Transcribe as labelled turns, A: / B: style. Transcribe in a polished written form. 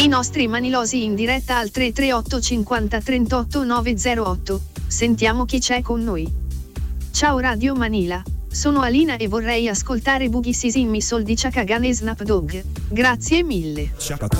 A: i nostri manilosi in diretta al 338 50 38 908. Sentiamo chi c'è con noi. Ciao Radio Manila, sono Alina e vorrei ascoltare Boogie Sisimi Sol di Chaka Khan e Snap Dogg. Grazie mille.